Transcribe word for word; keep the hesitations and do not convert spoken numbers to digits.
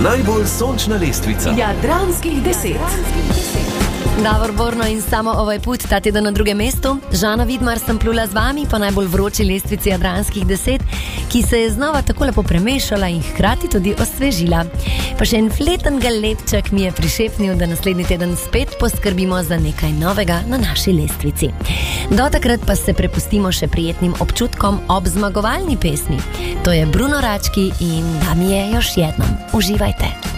Najbolj sončna lestvica Jadranskih deset. Davor Borno in Samo ovaj put ta teden na drugem mestu. Žana Vidmar sem plula z vami po najbolj vroči lestvici Jadranskih deset, ki se je znova tako lepo premešala in hkrati tudi osvežila. Pa še en fleten galebček mi je prišepnil, da naslednji teden spet poskrbimo za nekaj novega na naši lestvici. Do takrat pa se prepustimo še prijetnim občutkom ob zmagovalni pesmi. To je Bruno Rački in da mi je još jednom. Uživajte.